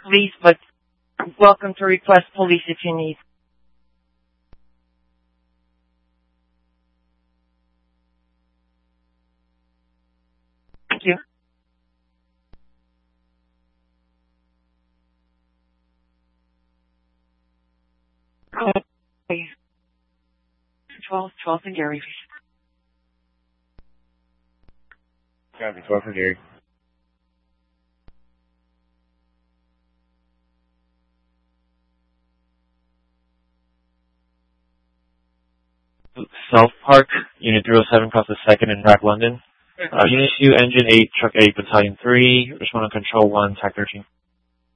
Please, but welcome to request police if you need. Thank you. Please. 12 and Gary. Copy, 12 for Gary. South Park, Unit 07, cross the 2nd in Rack, London. Unit 2, Engine 8, Truck 8, Battalion 3, respond on Control 1, TAC 13.